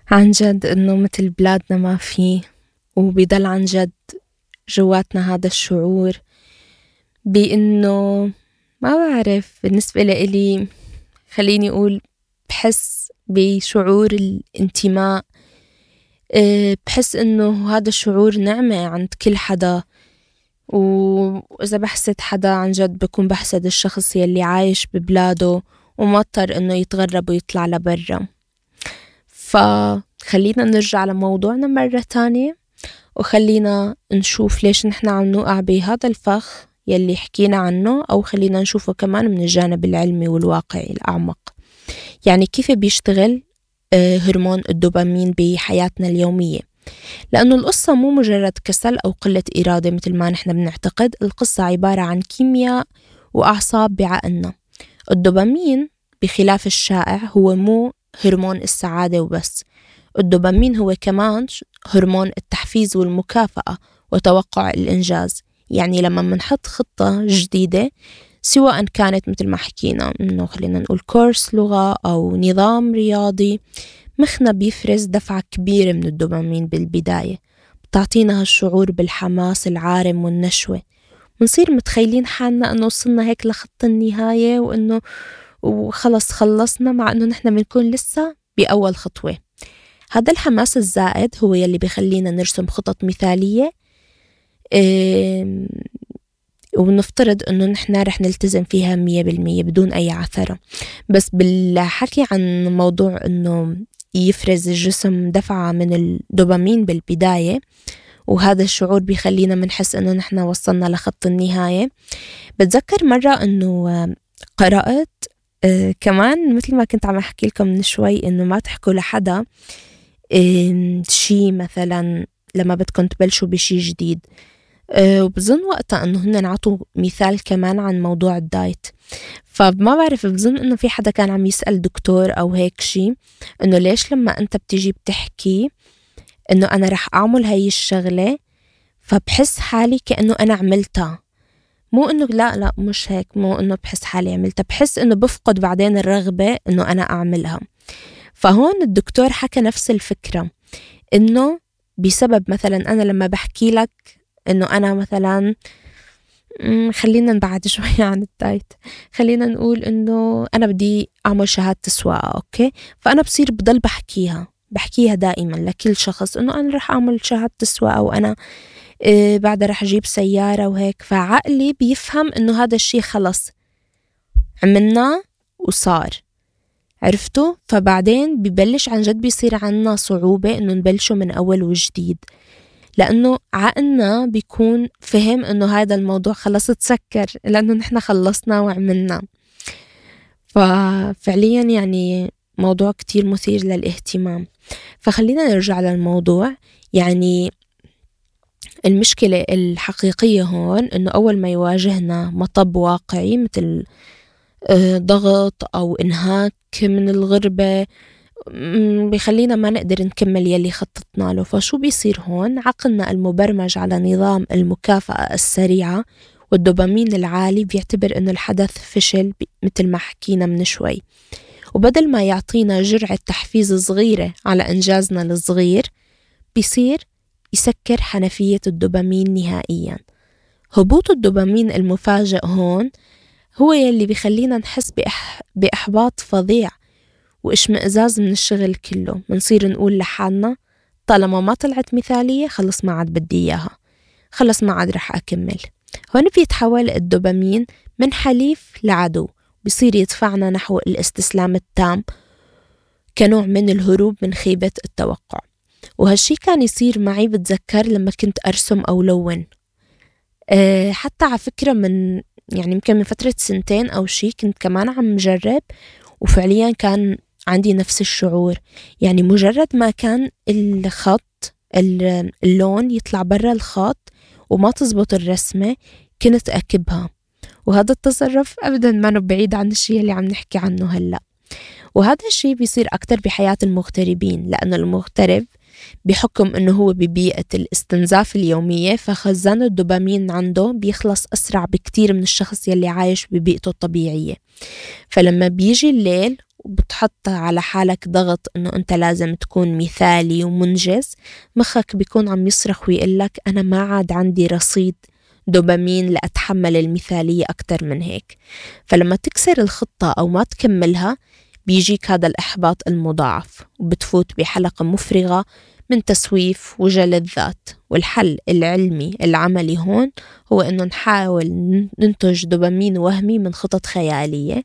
عن جد إنه مثل بلادنا ما في، وبيضل عن جد جواتنا هذا الشعور بإنه ما بعرف. بالنسبة لإلي خليني أقول بحس بشعور الانتماء. بحس إنه هذا الشعور نعمة عند كل حدا، وإذا بحسد حدا عن جد بكون بحسد الشخص يلي عايش ببلاده وما اضطر إنه يتغرب ويطلع لبرا. فخلينا نرجع لموضوعنا مرة تانية، وخلينا نشوف ليش نحن عم نوقع بهذا الفخ يلي حكينا عنه، أو خلينا نشوفه كمان من الجانب العلمي والواقعي الأعمق. يعني كيف بيشتغل هرمون الدوبامين بحياتنا اليومية؟ لأنه القصة مو مجرد كسل أو قلة إرادة مثل ما نحن بنعتقد. القصة عبارة عن كيمياء وأعصاب بعقلنا. الدوبامين بخلاف الشائع هو مو هرمون السعادة وبس، الدوبامين هو كمان هرمون التحفيز والمكافأة وتوقع الإنجاز. يعني لما منحط خطة جديدة، سواء كانت مثل ما حكينا إنه خلينا نقول كورس لغة أو نظام رياضي، مخنا بيفرز دفعة كبيرة من الدوبامين بالبداية، بتعطينا هالشعور بالحماس العارم والنشوة. منصير متخيلين حالنا أنه وصلنا هيك لخط النهاية وأنه وخلص خلصنا، مع أنه نحن بنكون لسه بأول خطوة. هذا الحماس الزائد هو يلي بيخلينا نرسم خطط مثالية، ونفترض أنه نحن رح نلتزم فيها 100% بدون أي عثرة. بس بالحكي عن موضوع أنه يفرز الجسم دفعة من الدوبامين بالبداية، وهذا الشعور بيخلينا منحس أنه نحن وصلنا لخط النهاية. بتذكر مرة أنه قرأت كمان مثل ما كنت عم أحكي لكم من شوي، أنه ما تحكوا لحدا شي مثلا لما بدكم تبلشوا بشي جديد. وبظن وقتها أنه هن نعطوا مثال كمان عن موضوع الدايت. فما بعرف، بظن أنه في حدا كان عم يسأل دكتور أو هيك شي، أنه ليش لما أنت بتيجي بتحكي أنه أنا رح أعمل هاي الشغلة فبحس حالي كأنه أنا عملتها، مو أنه لا مش هيك، مو أنه بحس حالي عملتها، بحس أنه بفقد بعدين الرغبة أنه أنا أعملها. فهون الدكتور حكى نفس الفكرة، أنه بسبب مثلا أنا لما بحكي لك أنه أنا مثلا خلينا نبعد شوي عن الدايت، خلينا نقول أنه أنا بدي أعمل شهادة السواقة، أوكي، فأنا بصير بضل بحكيها دائما لكل شخص أنه أنا رح أعمل شهادة السواقة، وأنا بعدها رح أجيب سيارة وهيك. فعقلي بيفهم أنه هذا الشي خلص عملنا وصار، عرفتوا؟ فبعدين ببلش عن جد بيصير عنا صعوبة أنه نبلشه من أول وجديد، لأنه عقلنا بيكون فهم أنه هذا الموضوع خلص تسكر، لأنه نحن خلصنا وعملنا. ففعليا يعني موضوع كتير مثير للاهتمام. فخلينا نرجع للموضوع. يعني المشكلة الحقيقية هون أنه أول ما يواجهنا مطب واقعي مثل ضغط أو إنهاك من الغربة، بيخلينا ما نقدر نكمل يلي خططنا له. فشو بيصير هون؟ عقلنا المبرمج على نظام المكافأة السريعة والدوبامين العالي بيعتبر إنه الحدث فشل، مثل ما حكينا من شوي، وبدل ما يعطينا جرعة تحفيز صغيرة على إنجازنا الصغير، بيصير يسكر حنفية الدوبامين نهائيا. هبوط الدوبامين المفاجئ هون هو يلي بيخلينا نحس بإحباط فظيع وإشمئزاز من الشغل كله. منصير نقول لحالنا طالما ما طلعت مثالية خلص ما عاد بدي إياها، خلص ما عاد رح أكمل. هون بيتحول الدوبامين من حليف لعدو، بيصير يدفعنا نحو الاستسلام التام كنوع من الهروب من خيبة التوقع. وهالشي كان يصير معي بتذكر لما كنت أرسم أو لون، حتى على فكرة من يعني يمكن من فترة 2 أو شي كنت كمان عم جرب، وفعليا كان عندي نفس الشعور. يعني مجرد ما كان الخط اللون يطلع برا الخط وما تزبط الرسمة كنت أكبها. وهذا التصرف أبدا ما بعيد عن الشيء اللي عم نحكي عنه هلأ. وهذا الشيء بيصير أكتر بحياة المغتربين، لأن المغترب بحكم أنه هو ببيئة الاستنزاف اليومية، فخزان الدوبامين عنده بيخلص أسرع بكتير من الشخص يلي عايش ببيئته الطبيعية. فلما بيجي الليل وبتحط على حالك ضغط إنه أنت لازم تكون مثالي ومنجز، مخك بيكون عم يصرخ ويقلك أنا ما عاد عندي رصيد دوبامين لأتحمل المثالية أكتر من هيك. فلما تكسر الخطة أو ما تكملها بيجيك هذا الإحباط المضاعف، وبتفوت بحلقة مفرغة من تسويف وجلد ذات. والحل العلمي العملي هون هو إنه نحاول ننتج دوبامين وهمي من خطط خيالية،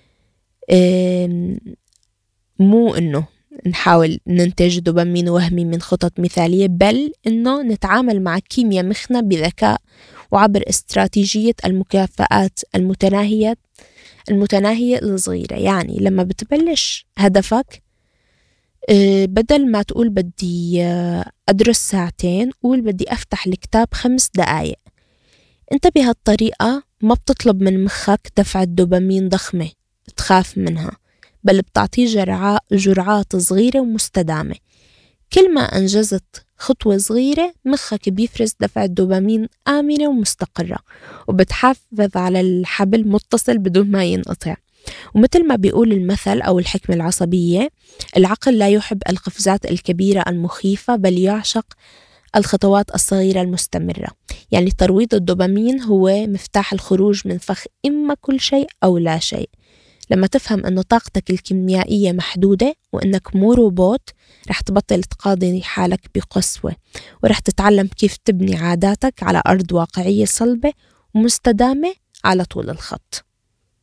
مو إنه نحاول ننتج دوبامين وهمي من خطط مثالية، بل إنه نتعامل مع كيمياء مخنا بذكاء وعبر استراتيجية المكافآت المتناهية الصغيرة. يعني لما بتبلش هدفك بدل ما تقول بدي أدرس ساعتين، قول بدي أفتح الكتاب 5 دقايق. أنت بهالطريقة ما بتطلب من مخك دفعة دوبامين ضخمة تخاف منها، بل بتعطيه جرعات صغيرة ومستدامة. كل ما أنجزت خطوة صغيرة مخك بيفرز دفعة دوبامين آمنة ومستقرة، وبتحافظ على الحبل متصل بدون ما ينقطع. ومثل ما بيقول المثل أو الحكمة العصبية، العقل لا يحب القفزات الكبيرة المخيفة بل يعشق الخطوات الصغيرة المستمرة. يعني ترويض الدوبامين هو مفتاح الخروج من فخ إما كل شيء أو لا شيء. لما تفهم أنه طاقتك الكيميائية محدودة وأنك مو روبوت، رح تبطل تقاضي حالك بقسوة، ورح تتعلم كيف تبني عاداتك على أرض واقعية صلبة ومستدامة على طول الخط.